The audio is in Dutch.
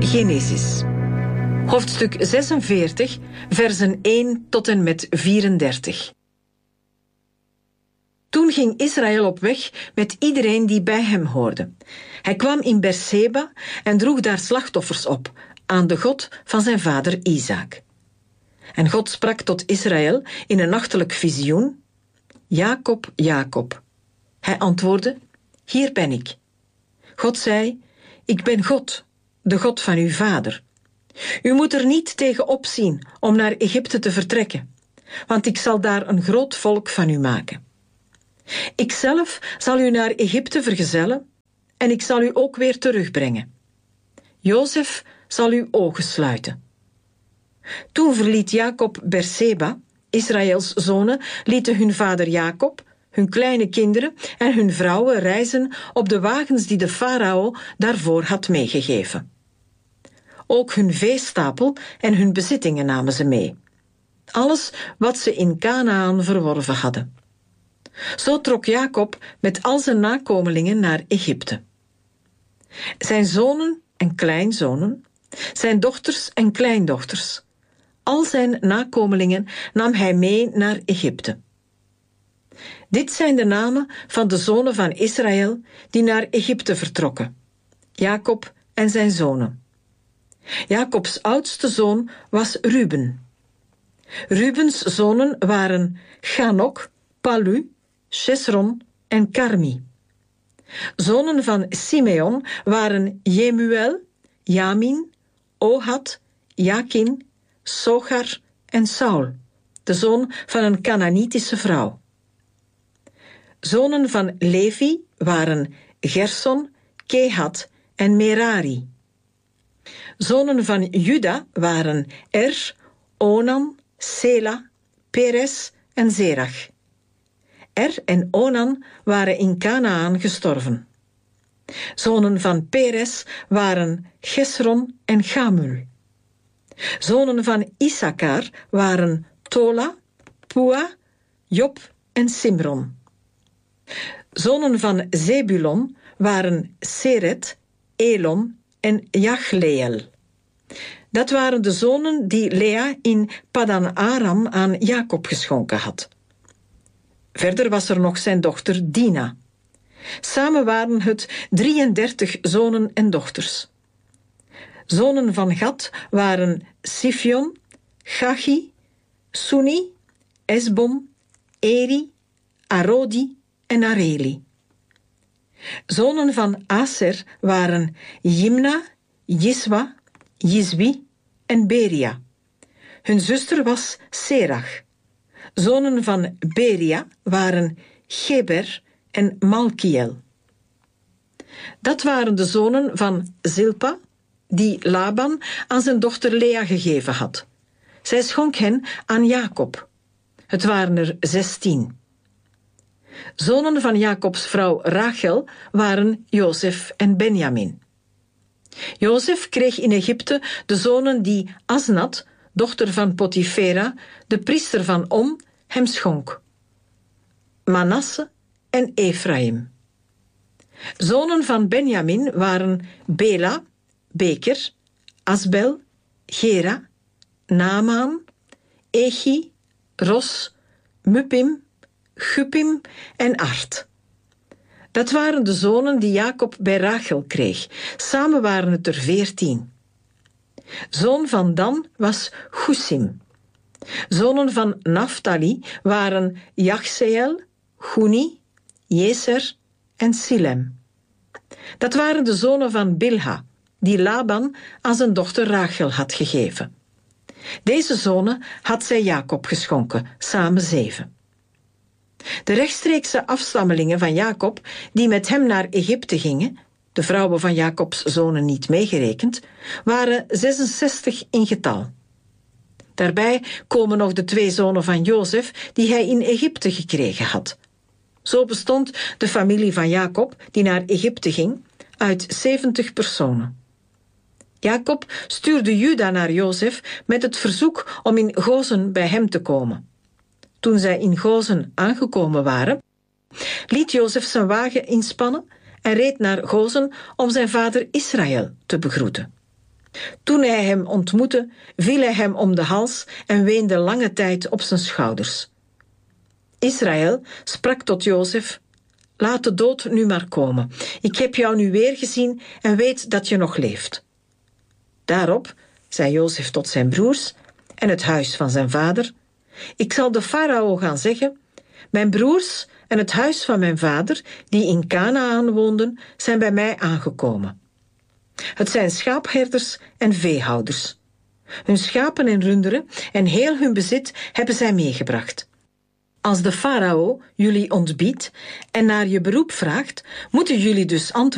Genesis. Hoofdstuk 46, versen 1 tot en met 34. Toen ging Israël op weg met iedereen die bij hem hoorde. Hij kwam in Berseba en droeg daar slachtoffers op, aan de God van zijn vader Isaak. En God sprak tot Israël in een nachtelijk visioen: Jacob, Jacob. Hij antwoordde: Hier ben ik. God zei: Ik ben God, de God van uw vader. U moet er niet tegen opzien om naar Egypte te vertrekken, want ik zal daar een groot volk van u maken. Ikzelf zal u naar Egypte vergezellen en ik zal u ook weer terugbrengen. Jozef zal uw ogen sluiten. Toen verliet Jacob Berseba. Israëls zonen lieten hun vader Jacob, hun kleine kinderen en hun vrouwen reizen op de wagens die de farao daarvoor had meegegeven. Ook hun veestapel en hun bezittingen namen ze mee. Alles wat ze in Kanaan verworven hadden. Zo trok Jacob met al zijn nakomelingen naar Egypte. Zijn zonen en kleinzonen, zijn dochters en kleindochters, al zijn nakomelingen nam hij mee naar Egypte. Dit zijn de namen van de zonen van Israël die naar Egypte vertrokken: Jacob en zijn zonen. Jacobs oudste zoon was Ruben. Rubens zonen waren Chanok, Palu, Chesron en Carmi. Zonen van Simeon waren Jemuel, Jamin, Ohad, Jakin, Sogar en Saul, de zoon van een Kanaanitische vrouw. Zonen van Levi waren Gerson, Kehat en Merari. Zonen van Juda waren Onan, Sela, Peres en Zerach. En Onan waren in Kanaan gestorven. Zonen van Peres waren Gesron en Gamul. Zonen van Issachar waren Tola, Pua, Job en Simron. Zonen van Zebulon waren Seret, Elon en Jachleel. Dat waren de zonen die Lea in Padan Aram aan Jacob geschonken had. Verder was er nog zijn dochter Dina. Samen waren het 33 zonen en dochters. Zonen van Gad waren Sifion, Gachi, Suni, Esbon, Eri, Arodi en Areli. Zonen van Aser waren Jimna, Jiswa, Jizwi en Beria. Hun zuster was Serach. Zonen van Beria waren Geber en Malkiel. Dat waren de zonen van Zilpa, die Laban aan zijn dochter Lea gegeven had. Zij schonk hen aan Jacob. Het waren er 16. Zonen van Jacobs vrouw Rachel waren Jozef en Benjamin. Jozef kreeg in Egypte de zonen die Asnat, dochter van Potifera, de priester van On, hem schonk: Manasse en Ephraim. Zonen van Benjamin waren Bela, Beker, Asbel, Gera, Naamaan, Echi, Ros, Muppim, Guppim en Art. Dat waren de zonen die Jacob bij Rachel kreeg. Samen waren het er 14. Zoon van Dan was Gusim. Zonen van Naphtali waren Jachseel, Guni, Jeser en Silem. Dat waren de zonen van Bilha, die Laban aan zijn dochter Rachel had gegeven. Deze zonen had zij Jacob geschonken, samen 7. De rechtstreekse afstammelingen van Jacob, die met hem naar Egypte gingen, de vrouwen van Jacobs zonen niet meegerekend, waren 66 in getal. Daarbij komen nog de 2 zonen van Jozef die hij in Egypte gekregen had. Zo bestond de familie van Jacob, die naar Egypte ging, uit 70 personen. Jacob stuurde Juda naar Jozef met het verzoek om in Gozen bij hem te komen. Toen zij in Gozen aangekomen waren, liet Jozef zijn wagen inspannen en reed naar Gozen om zijn vader Israël te begroeten. Toen hij hem ontmoette, viel hij hem om de hals en weende lange tijd op zijn schouders. Israël sprak tot Jozef: laat de dood nu maar komen. Ik heb jou nu weer gezien en weet dat je nog leeft. Daarop zei Jozef tot zijn broers en het huis van zijn vader: ik zal de farao gaan zeggen: mijn broers en het huis van mijn vader, die in Kanaan woonden, zijn bij mij aangekomen. Het zijn schaapherders en veehouders. Hun schapen en runderen en heel hun bezit hebben zij meegebracht. Als de farao jullie ontbiedt en naar je beroep vraagt, moeten jullie dus antwoorden: